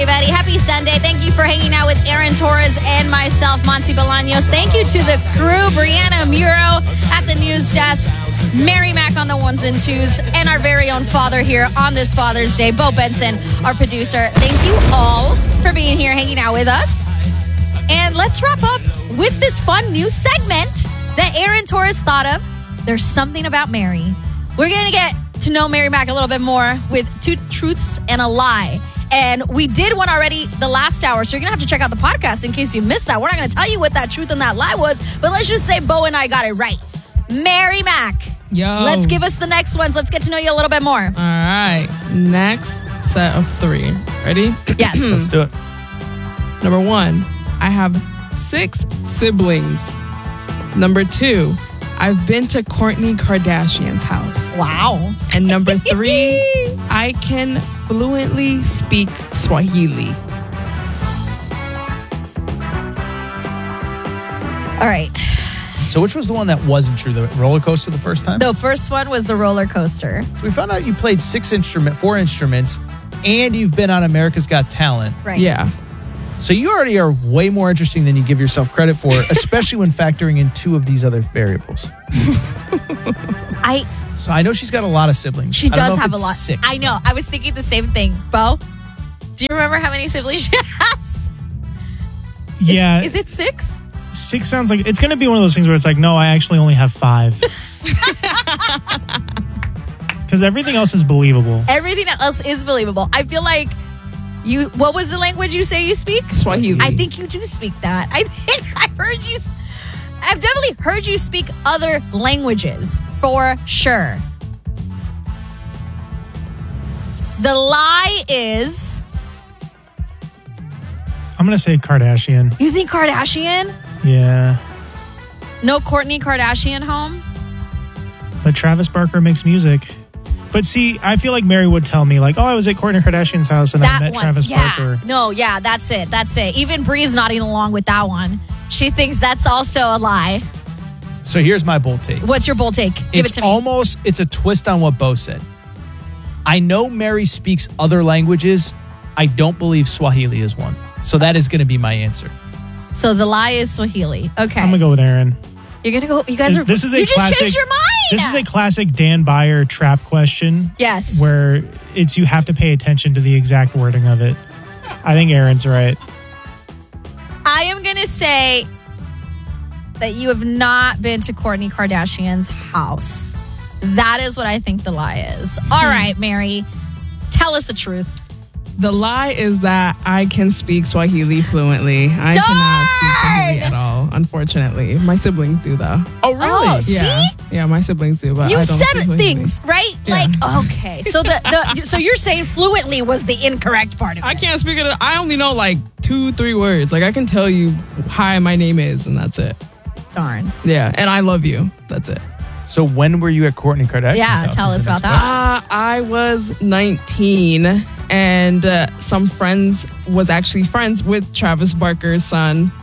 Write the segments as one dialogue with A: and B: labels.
A: Everybody, happy Sunday. Thank you for hanging out with Aaron Torres and myself, Monty Bolaños. Thank you to the crew, Brianna Muro at the news desk, Mary Mac on the ones and twos, and our very own father here on this Father's Day, Bo Benson, our producer. Thank you all for being here, hanging out with us. And let's wrap up with this fun new segment that Aaron Torres thought of. There's something about Mary. We're going to get to know Mary Mac a little bit more with 2 truths and a lie. And we did one already the last hour, so you're going to have to check out the podcast in case you missed that. We're not going to tell you what that truth and that lie was, but let's just say Bo and I got it right. Mary Mac.
B: Yo.
A: Let's give us the next ones. Let's get to know you a little bit more.
B: All right. Next set of 3. Ready?
A: Yes.
C: Let's do it.
B: Number 1, I have 6 siblings. Number 2, I've been to Kourtney Kardashian's house.
A: Wow.
B: And number 3, I can fluently speak Swahili.
A: All right.
C: So which was the one that wasn't true? The roller coaster the first time?
A: The first one was the roller coaster.
C: So we found out you played 4 instruments, and you've been on America's Got Talent.
A: Right.
B: Yeah.
C: So you already are way more interesting than you give yourself credit for, especially when factoring in 2 of these other variables. So I know she's got a lot of siblings.
A: She does have a lot.
C: 6.
A: I know. I was thinking the same thing. Bo, do you remember how many siblings she has?
D: Yeah.
A: Is it 6?
D: 6 sounds like it's going to be one of those things where it's like, no, I actually only have 5. Because everything else is believable.
A: Everything else is believable. I feel like what was the language you say you speak?
B: Swahili.
A: I think you do speak that. I think I've definitely heard you speak other languages for sure. The lie is,
D: I'm going to say Kardashian.
A: you think Kardashian?
D: Yeah.
A: No Kourtney Kardashian home?
D: But Travis Barker makes music. But see, I feel like Mary would tell me, like, oh, I was at Kourtney Kardashian's house and I met Travis Barker.
A: No, yeah, that's it. Even Bree's nodding along with that one. She thinks that's also a lie.
C: So here's my bold take.
A: What's your bold take? Give it to me.
C: It's a twist on what Bo said. I know Mary speaks other languages. I don't believe Swahili is one. So that is going to be my answer.
A: So the lie is Swahili. Okay.
D: I'm going to go with Aaron.
A: You're going to go. You guys are.
D: This is a
A: you just
D: classic,
A: changed your mind.
D: This is a classic Dan Byer trap question.
A: Yes.
D: Where you have to pay attention to the exact wording of it. I think Aaron's right.
A: I am going to say that you have not been to Kourtney Kardashian's house. That is what I think the lie is. All right, Mary, tell us the truth.
B: The lie is that I can speak Swahili fluently. I cannot speak Swahili at all, unfortunately. My siblings do, though.
C: Oh, really?
A: Oh,
B: Yeah.
A: see?
B: Yeah, my siblings do, but
A: You
B: I don't
A: said
B: speak Swahili.
A: things, right?
B: Yeah.
A: Like, okay. So so you're saying fluently was the incorrect part of it.
B: I can't speak it. I only know like 2-3 words. Like I can tell you, hi, my name is, and that's it.
A: Darn.
B: Yeah, and I love you. That's it.
C: So when were you at Kourtney Kardashian's
A: Yeah,
C: house?
A: tell
C: is
A: us
C: the
A: about
C: next
A: that.
C: question.
B: I was 19, and some friends was actually friends with Travis Barker's son.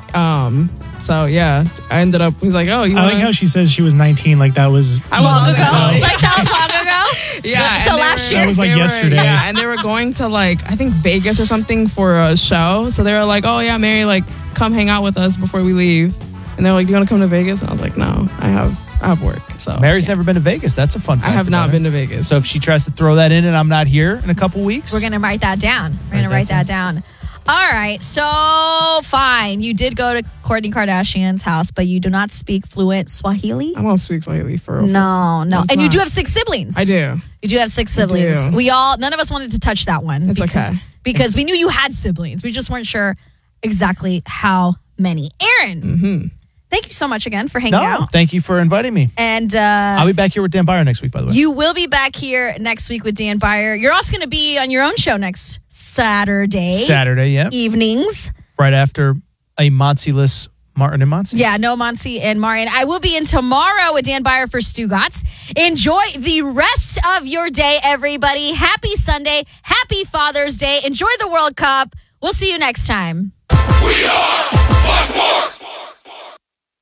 B: So yeah, I ended up. He's like, oh, you
D: I like how she says she was 19, like that was
A: Long ago?
B: Yeah.
A: Like that was long ago?
B: Yeah.
A: So
B: and they
A: last
B: were-
A: year?
D: That was like
B: they were-
D: yesterday.
B: Yeah, and they were going to like, I think Vegas or something for a show. So they were like, oh yeah, Mary, like come hang out with us before we leave. And they were like, do you want to come to Vegas? And I was like, no, I have work. So
C: Mary's never been to Vegas. That's a fun fact.
B: I have
C: about
B: not
C: her.
B: been to Vegas.
C: So if she tries to throw that in and I'm not here in a couple weeks,
A: We're going to write that down. We're going to write that down. All right. So, fine. You did go to Kourtney Kardashian's house, but you do not speak fluent Swahili?
B: I don't speak Swahili for real.
A: No.
B: It's
A: And you
B: not.
A: do have 6 siblings.
B: I do.
A: You do have 6 siblings.
B: do.
A: None of us wanted to touch that one.
B: It's okay.
A: Because we knew you had siblings. We just weren't sure exactly how many. Aaron, thank you so much again for hanging out.
C: thank you for inviting me.
A: And
C: I'll be back here with Dan Byer next week, by the way.
A: you will be back here next week with Dan Byer. You're also going to be on your own show next Saturday
C: Saturday,
A: evenings.
C: right after a Monty-less Martin and Monty.
A: Yeah, no Monty and Marian. I will be in tomorrow with Dan Byer for Stugotz. Enjoy the rest of your day, everybody. Happy Sunday. Happy Father's Day. Enjoy the World Cup. We'll see you next time.
E: We are Fox Sports.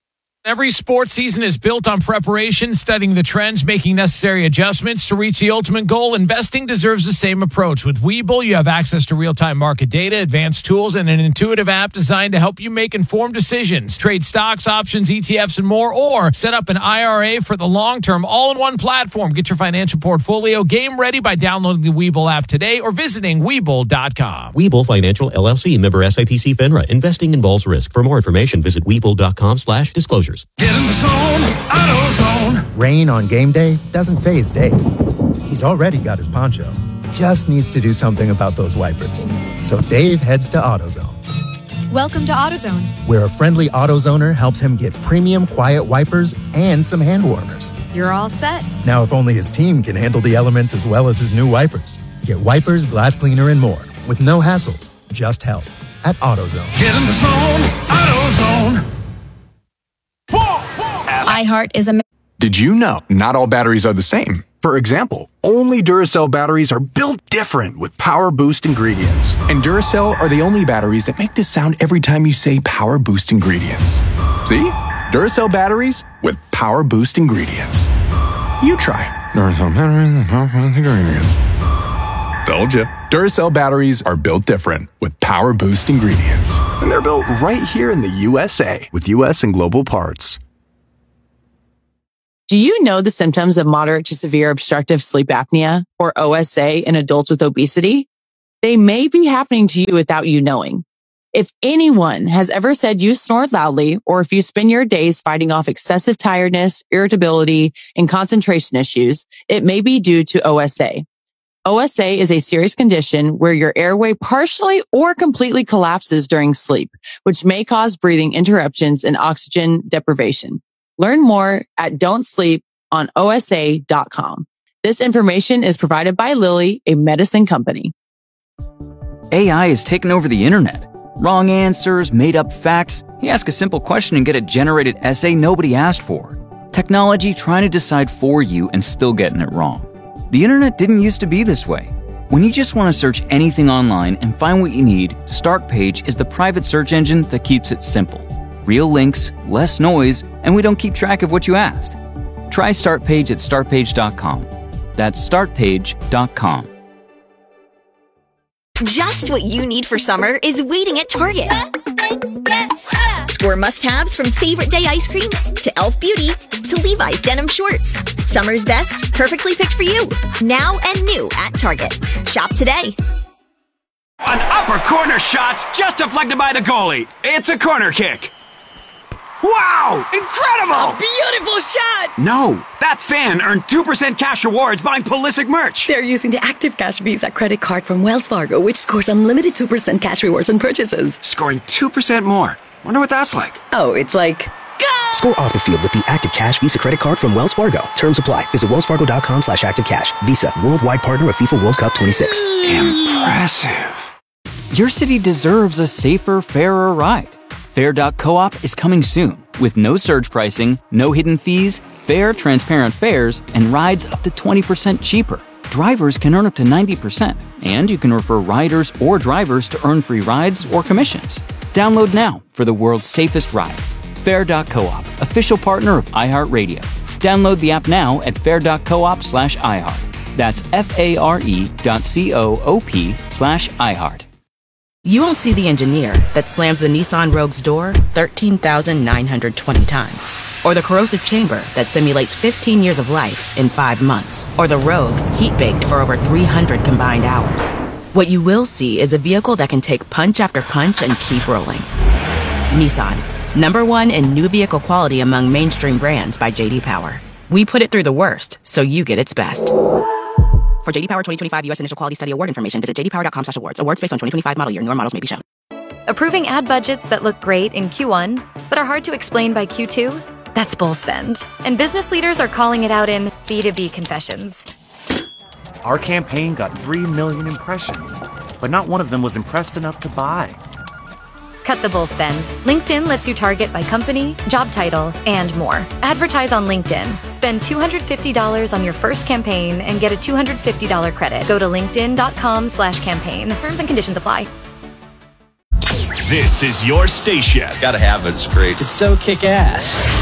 E: Every sports season is built on preparation, studying the trends, making necessary adjustments to reach the ultimate goal. Investing deserves the same approach. With Webull, you have access to real-time market data, advanced tools, and an intuitive app designed to help you make informed decisions. Trade stocks, options, ETFs, and more, or set up an IRA for the long term, all in one platform. Get your financial portfolio game ready by downloading the Webull app today or visiting Webull.com.
F: Webull Financial LLC, member SIPC FINRA. Investing involves risk. For more information, visit Webull.com/disclosures.
G: Get in the zone, AutoZone.
H: Rain on game day doesn't faze Dave. He's already got his poncho. Just needs to do something about those wipers. So Dave heads to AutoZone.
I: Welcome to AutoZone,
H: where a friendly AutoZoner helps him get premium quiet wipers and some hand warmers.
I: You're all set.
H: Now, if only his team can handle the elements as well as his new wipers. Get wipers, glass cleaner, and more with no hassles, just help at AutoZone.
G: Get in the zone, AutoZone.
I: iHeart is a...
J: Did you know not all batteries are the same? For example, only Duracell batteries are built different with Power Boost ingredients. And Duracell are the only batteries that make this sound every time you say Power Boost ingredients. See? Duracell batteries with Power Boost ingredients. You try. Duracell batteries with Power Boost ingredients. Told you. Duracell batteries are built different with Power Boost ingredients. And they're built right here in the USA with US and global parts.
K: Do you know the symptoms of moderate to severe obstructive sleep apnea, or OSA, in adults with obesity? They may be happening to you without you knowing. If anyone has ever said you snore loudly, or if you spend your days fighting off excessive tiredness, irritability, and concentration issues, it may be due to OSA. OSA is a serious condition where your airway partially or completely collapses during sleep, which may cause breathing interruptions and oxygen deprivation. Learn more at don'tsleeponosa.com. This information is provided by Lilly, a medicine company.
L: AI has taken over the internet. Wrong answers, made up facts. You ask a simple question and get a generated essay nobody asked for. Technology trying to decide for you and still getting it wrong. The internet didn't used to be this way. When you just want to search anything online and find what you need, Startpage is the private search engine that keeps it simple. Real links, less noise, and we don't keep track of what you asked. Try Startpage at startpage.com. That's startpage.com.
M: Just what you need for summer is waiting at Target. Score must-haves from favorite day ice cream to Elf Beauty to Levi's denim shorts. Summer's best, perfectly picked for you. Now and new at Target. Shop today.
N: An upper corner shot's just deflected by the goalie. It's a corner kick. Wow! Incredible!
O: A beautiful shot!
N: No, that fan earned 2% cash rewards buying Pulisic merch.
O: They're using the Active Cash Visa credit card from Wells Fargo, which scores unlimited 2% cash rewards on purchases.
N: Scoring 2% more. Wonder what that's like.
O: Oh, it's like...
P: Go! Score off the field with the Active Cash Visa credit card from Wells Fargo. Terms apply. Visit wellsfargo.com/activecash. Visa, worldwide partner of FIFA World Cup 26.
N: Impressive.
L: Your city deserves a safer, fairer ride. Fair.coop is coming soon with no surge pricing, no hidden fees, fair, transparent fares, and rides up to 20% cheaper. Drivers can earn up to 90%, and you can refer riders or drivers to earn free rides or commissions. Download now for the world's safest ride. Fair.coop, official partner of iHeartRadio. Download the app now at fair.coop/iHeart. That's FARE.coop/iHeart.
Q: You won't see the engineer that slams the Nissan Rogue's door 13,920 times. Or the corrosive chamber that simulates 15 years of life in 5 months. Or the Rogue heat-baked for over 300 combined hours. What you will see is a vehicle that can take punch after punch and keep rolling. Nissan, #1 in new vehicle quality among mainstream brands by J.D. Power. We put it through the worst, so you get its best. For J.D. Power 2025 U.S. Initial Quality Study Award information, visit jdpower.com/awards. Awards based on 2025 model year. Newer models may be shown.
R: Approving ad budgets that look great in Q1, but are hard to explain by Q2? That's bull spend. And business leaders are calling it out in B2B confessions.
S: Our campaign got 3 million impressions, but not one of them was impressed enough to buy.
R: Cut the bull spend. LinkedIn lets you target by company, job title, and more. Advertise on LinkedIn. Spend $250 on your first campaign and get a $250 credit. Go to linkedin.com/campaign. Terms and conditions apply.
T: This is your station.
U: Gotta have it. It's great.
C: It's so kick-ass.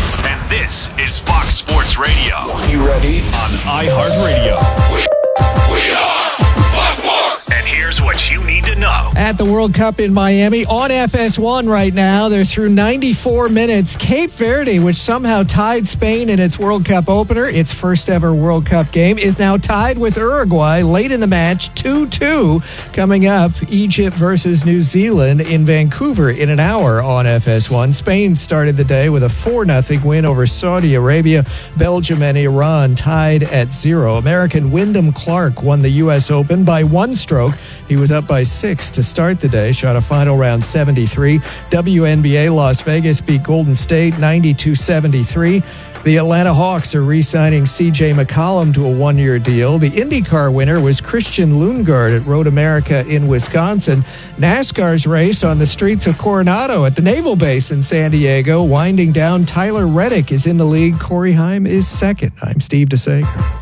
N: This is Fox Sports Radio. You ready? On iHeartRadio. We are Fox Sports. And here's what you need to know.
T: At the World Cup in Miami on FS1 right now, they're through 94 minutes. Cape Verde, which somehow tied Spain in its World Cup opener, its first ever World Cup game, is now tied with Uruguay late in the match, 2-2. Coming up, Egypt versus New Zealand in Vancouver in an hour on FS1. Spain started the day with a 4-0 win over Saudi Arabia. Belgium and Iran tied at 0. American Wyndham Clark won the U.S. Open by 1 stroke. He was up by 6 to start the day, shot a final round 73. WNBA Las Vegas beat Golden State 92-73. The Atlanta Hawks are re-signing C.J. McCollum to a 1-year deal. The IndyCar winner was Christian Lundgaard at Road America in Wisconsin. NASCAR's race on the streets of Coronado at the Naval Base in San Diego. Winding down, Tyler Reddick is in the lead. Corey Heim is second. I'm Steve DeSager.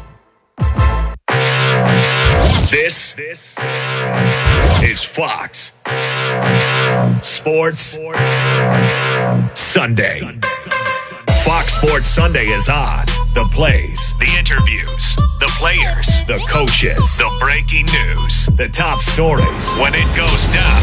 N: This is Fox Sports Sunday. Fox Sports Sunday is on. The plays, the interviews, the players, the coaches, the breaking news, the top stories. When it goes down,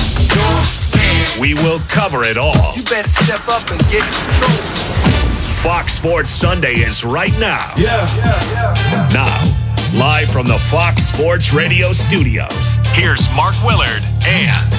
N: we will cover it all.
G: You better step up and get in control.
N: Fox Sports Sunday is right now. Now, live from the Fox Sports Radio studios, here's Mark Willard and